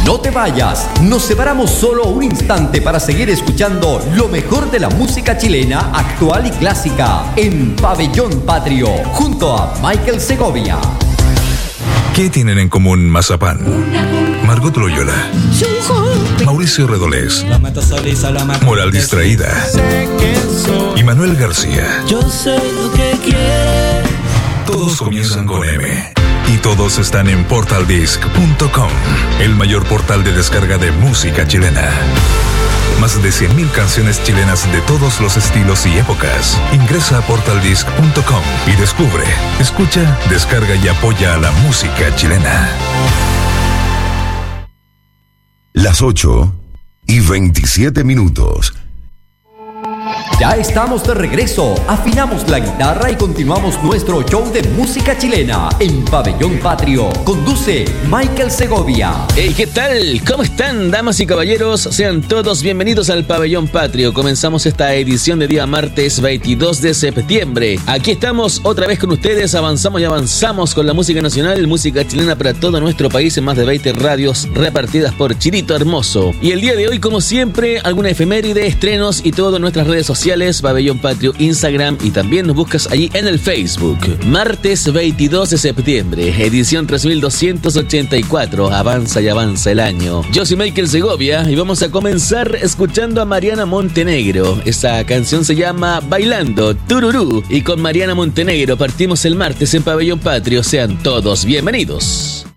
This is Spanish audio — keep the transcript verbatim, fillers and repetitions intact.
No te vayas, nos separamos solo un instante para seguir escuchando lo mejor de la música chilena, actual y clásica, en Pabellón Patrio, junto a Michael Segovia. ¿Qué tienen en común Mazapán, Margot Loyola, Mauricio Redolés, Moral Distraída y Manuel García? Yo sé lo que quieres. Todos comienzan con M y todos están en portal disc punto com, el mayor portal de descarga de música chilena. Más de cien mil canciones chilenas de todos los estilos y épocas. Ingresa a portal disc punto com y descubre, escucha, descarga y apoya a la música chilena. Las ocho y veintisiete minutos. Ya estamos de regreso, afinamos la guitarra y continuamos nuestro show de música chilena en Pabellón Patrio. Conduce Michael Segovia. Hey, ¿qué tal? ¿Cómo están, damas y caballeros? Sean todos bienvenidos al Pabellón Patrio. Comenzamos esta edición de día martes veintidós de septiembre. Aquí estamos otra vez con ustedes, avanzamos y avanzamos con la música nacional, música chilena para todo nuestro país en más de veinte radios repartidas por Chilito Hermoso. Y el día de hoy, como siempre, alguna efeméride, estrenos y todo en nuestras redes sociales. Pabellón Patrio, Instagram, y también nos buscas allí en el Facebook. Martes veintidós de septiembre, edición tres mil doscientos ochenta y cuatro. Avanza y avanza el año. Yo soy Michael Segovia y vamos a comenzar escuchando a Mariana Montenegro. Esta canción se llama Bailando Tururú y con Mariana Montenegro partimos el martes en Pabellón Patrio. Sean todos bienvenidos.